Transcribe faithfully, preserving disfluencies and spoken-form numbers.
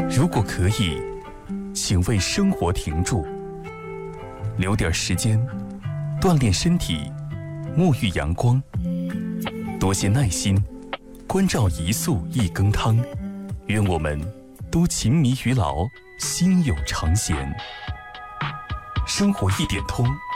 如果可以，请为生活停住，留点时间锻炼身体，沐浴阳光，多些耐心关照一素一羹汤。愿我们都勤迷于劳，心有常闲。生活一点通，